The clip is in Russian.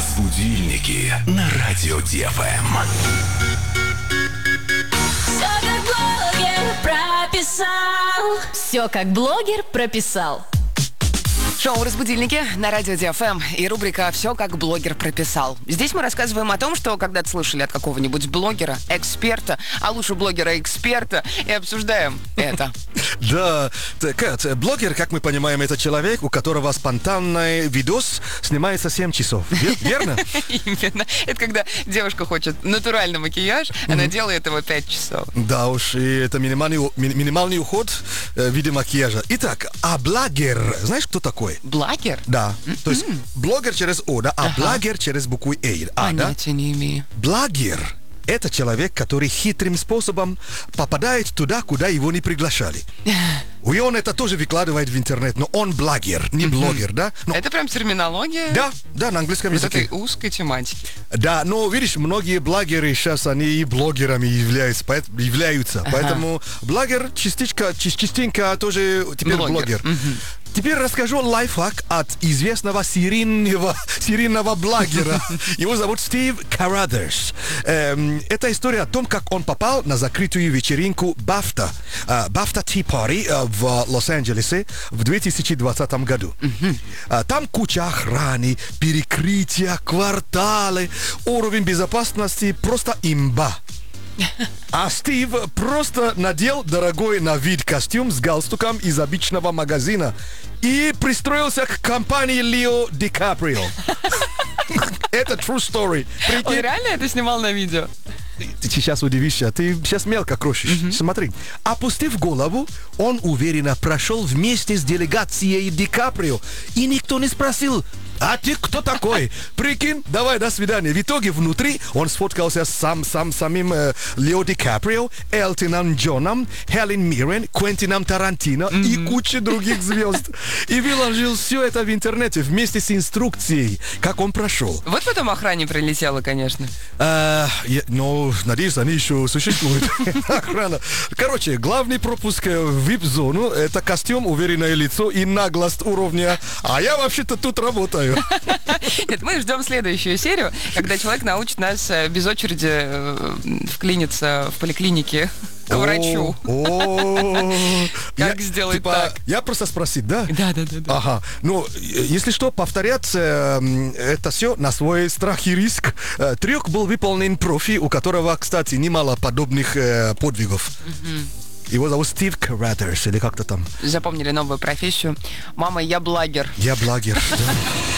Будильники на радио ДФМ. Все как блогер прописал. Все как блогер прописал. Шоу «Разбудильники» на радио ДФМ и рубрика «Все, как блогер прописал». Здесь мы рассказываем о том, что когда-то слышали от какого-нибудь блогера, эксперта, а лучше блогера-эксперта, и обсуждаем это. Да, Кэт, блогер, как мы понимаем, это человек, у которого спонтанный видос снимается 7 часов. Верно? Именно. Это когда девушка хочет натуральный макияж, она делает его 5 часов. Да уж, и это минимальный уход в виде макияжа. Итак, а блогер, знаешь, кто такой? Блогер? Да, то есть блогер через О, да, а блогер через букву Э. Понятия не имею. Блогер – это человек, который хитрым способом попадает туда, куда его не приглашали. И он это тоже выкладывает в интернет, но он блогер, не блогер, да? Но... Это прям терминология? Да, на английском вот языке. этой узкой тематики. Да, но видишь, многие блогеры сейчас, они и блогерами являются. Поэтому блогер частенько тоже теперь блогер. Теперь расскажу лайфхак от известного серийного блогера. Его зовут Стив Карадерс. Это история о том, как он попал на закрытую вечеринку BAFTA Tea Party в Лос-Анджелесе в 2020 году. Там куча охраны, перекрытия, кварталы, уровень безопасности просто имба. А Стив просто надел дорогой на вид костюм с галстуком из обычного магазина и пристроился к компании Лео Ди Каприо. Это true story. Он реально это снимал на видео? Ты сейчас удивишься, ты сейчас мелко крошишь. Смотри, опустив голову, он уверенно прошел вместе с делегацией Ди Каприо, и никто не спросил: а ты кто такой? Прикинь, давай, до свидания. В итоге внутри он сфоткался с самим Лео Ди Каприо, Элтоном Джоном, Хелен Миррен, Квентином Тарантино и кучей других звезд. И выложил все это в интернете вместе с инструкцией, как он прошел. Вот потом охране прилетело, конечно. Ну, надеюсь, они еще существуют. Охрана. Короче, главный пропуск в VIP-зону – это костюм, уверенное лицо и наглость уровня. А я вообще-то тут работаю. Нет, мы ждем следующую серию, когда человек научит нас без очереди вклиниться в поликлинике к врачу. Как сделать так? Я просто спросить, да? Да. Ага. Ну, если что, повторять это все на свой страх и риск. Трюк был выполнен профи, у которого, кстати, немало подобных подвигов. Его зовут Стив Карадерс, или как-то там. Запомнили новую профессию. Мама, я блогер. Я блогер, да.